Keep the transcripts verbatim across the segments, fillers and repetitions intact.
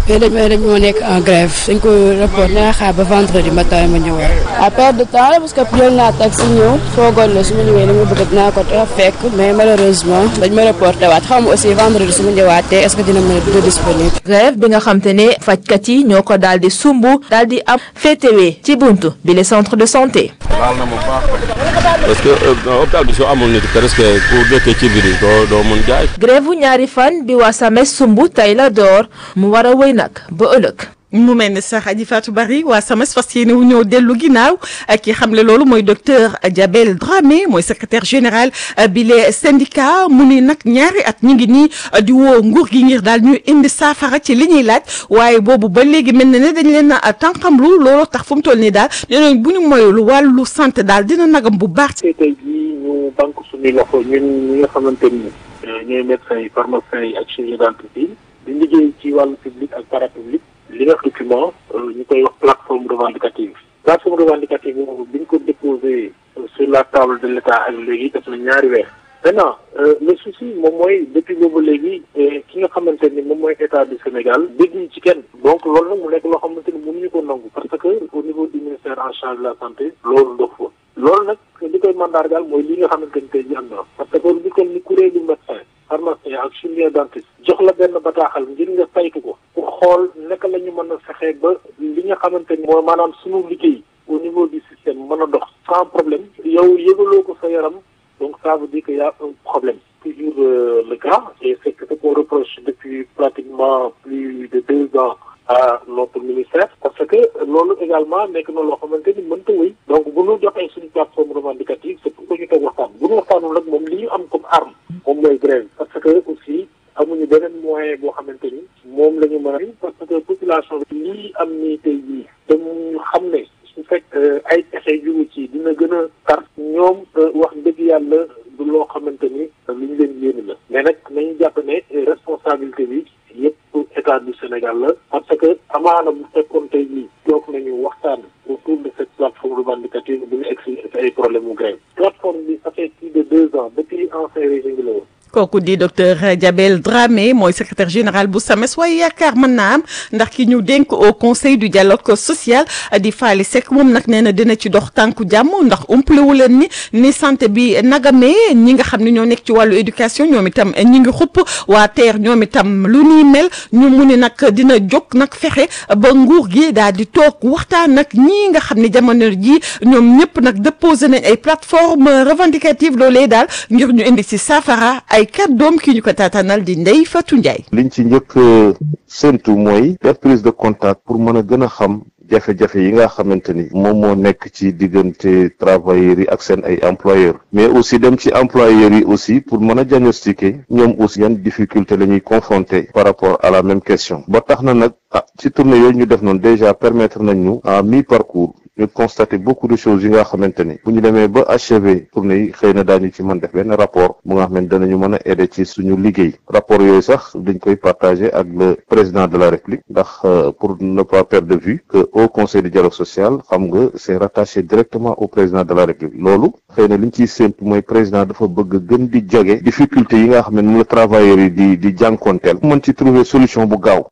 mais dañ may dañoo nekk en grève dañ ko rapport naa xaar ba vendredi matin ma ñëwaat. à perte de temps la parce que jël naa taxi ñëw foogoon na su ma ñëwee li ma bëgg dinaa ko fekk mais malheureusement dañ ma reporté waat xam nga aussi vendredi su ma ñëwaatee est-ce que dina mën a disponible. grève bi nga xam te ne fajkat yi ñoo ko daal di sumb daal di am féetewee ci buntu bi le centre de santé. laal na ma baax parce que hôpital bi soo amul nit presque pour dëkkee ci biir doo doo mun jaay. grève bu ñaari fan bi waa SAMES sumb tey la door mu war a wéy nag ba ëllëg. mu mel ne sax Adji Fatou Bari waa SAMES fas yéene wu ñëw dellu ginnaaw ak ki xamle loolu mooy docteur Diabel Dramé mooy secrétaire général bi les syndicat mu ni nag ñaari at ñu ngi nii di woo nguur gi ngir daal ñu indi saafara ci li ñuy laaj waaye boobu ba léegi mel na ne dañ leen a tànqamlu loolu tax fu mu toll nii daal nee bu ñu moyul wàllu santé daal dina nagam bu baax. tey jii ñu banque suñuy loxo ñun ñi nga xamante ni ñooy médecins yi pharmaciens yi ak chirurgiens dentistes yi di liggéey ci wàllu public ak parapublic. li nga document ñu koy wax plateforme revendicative plateforme revendicative boobu bi ñu ko déposé sur la table de l'État ak léegi def na ñaari weer maintenant le souci moom mooy depuis boobu léegi ki nga xamante ni moom mooy état du Sénégal dégguñu ci kenn donc loolu nag mu nekk loo xamante ni mënuñu ko nangu parce que au niveau du ministère en charge de la santé loolu dox fa loolu nag li koy mandargaal mooy li nga xamante ni tey ji am na parce que li toll ni kuréelu médecin pharmacien ak chirurgien dentiste jox la benn bataaxal ngir nga saytu ko pour xool naka la ñu mën a fexe ba li nga xamante ni mooy maanaam sunu liggéey au niveau du système mën a dox sans problème yow yëgaloo ko sa yaram donc ça veut dire qu'il y a un problème toujours euh, le cas et c'est ce qu'on reproche depuis pratiquement plus de deux ans à notre ministère parce que loolu également nekk na loo xamante ni mënta wéy donc bu ñu joxee suñu plateforme revendicative c'est pour que ñu toog waxtaan bu ñu waxtaanul nag moom li ñu am comme arme moom mooy grève parce que aussi amuñu beneen moyen boo xamante ni moom la ñu mën a parce que population bi lii am nii tey jii te mu xam ne su fekk ay pexe jugu ci dina gën a tar ñoom wax dëgg yàlla du loo xamante ni li ñu leen yéene la mais nag nañu jàpp ne responsabilité bi yëpp état du Sénégal la parce que amaana bu fekkoon tey jii toog nañu waxtaan autour de cette plateforme revendicative bu ñu egsi ay problème mu grève plateforme bi ça fait plus de deux ans depuis ancien régime bi la woon kooku di docteur Diabel Dramé mooy secrétaire général bu SAMES waaye yaakaar mën naa am ndax ki ñu dénk au conseil du dialogue social di Faly Seck moom nag nee na dina ci dox tànku jàmm ndax umpalewu leen ni ni santé bi nagamee ñi nga xam ne ñoo nekk ci wàllu éducation ñoom itam ñi ngi xupp waa terre ñoom itam lu ni mel ñu mu ne nag dina jóg nag fexe ba nguur gi daal di toog waxtaan nag ñii nga xam ne jamono ji ñoom ñëpp nag déposé nañ ay plateforme revendicative loolee daal ngir ñu indi ci saafara ay kàddoom ki ñu ko taatanal di Ndeye Fatou Ndiaye. liñ ci njëkk séntu mooy def prise de contact pour mën a gën a xam jafe-jafe yi nga xamante ni moom moo nekk ci diggante travailleurs yi ak seen ay employeurs mais aussi dem ci employeurs yi aussi pour mën a diagnostiquer ñoom aussi yan difficulté la ñuy confronter par rapport à la même question ba tax na nag ah ci tournée yooyu ñu def noonu déjà permettre nañ ñu à mi-parcours ñu constater beaucoup de choses yi nga xamante ni bu ñu demee ba achever tournée yi xëy na daañu ci mën def benn rapport bu nga xam ne danañu mën a aider ci suñu liggéey rapport yooyu sax dañ koy partager ak le président de la République ndax pour ne pas perdre de vue que au conseil du dialogue social xam nga c'est rattaché directement au président de la République loolu xëy na li ñu ciy séntu mooy président dafa bëgg gën di jóge difficulté yi nga xam ne moom la travailleurs yi di di jànkoonteel mën ci trouver solution bu gaaw.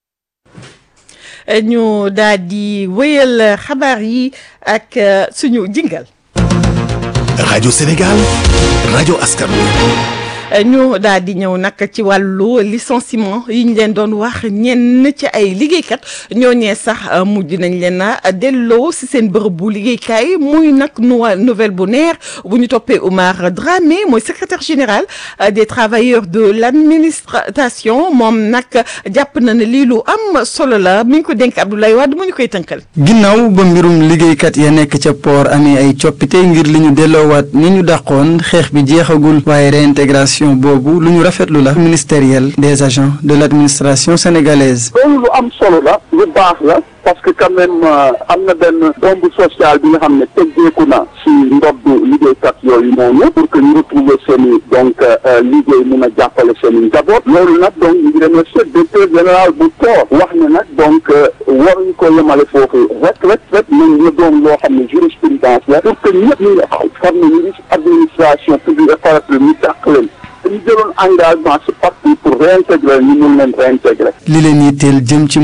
ñu daal di wéyal xabaar yi ak suñu jingal. rajo Sénégal rajo askan wi. ñu daal di ñëw nag ci wàllu licenciement yi ñu leen doon wax ñenn ci ay liggéeykat ñooñee sax mujj nañ leen a delloo si seen bërëb bu liggéeykaay muy nag nouvelle bu neex bu ñu toppee Oumar Dramé mooy secrétaire général des travailleurs de l'administration moom nag jàpp na ne lii lu am solo la mi ngi ko dénk Abdoulaye Wade mu ñu koy tënkal. ginnaaw ba mbirum liggéeykat ya nekk ca port amee ay coppite ngir li ñu delloowaat ni ñu dàqoon xeex bi jeexagul waaye réintégration boobu lu ñu rafetlu la ministériel des agents de l'administration sénégalaise. loolu lu am solo la lu baax la parce que quand même am na benn domb social bi nga xam ne teggeeku na si ndoddu liggéeykat yooyu noonu pour que ñu retrouver seen i donc liggéey mun a jàppale seen i njaboot loolu nag donc ñu ngi remercier directeur général bu port wax ne nag donc waruñu ko yemale foofu rek rek rek nañ la doon loo xam ne jurisprudence la pour que ñëpp ñu nga xaw xam ne ñu ngi si administration publique et parapublique ñu dàq leen dañu jëloon engagement si parti pour réintégrer ñu mun leen réintégrer. li leen yitteel jëm ci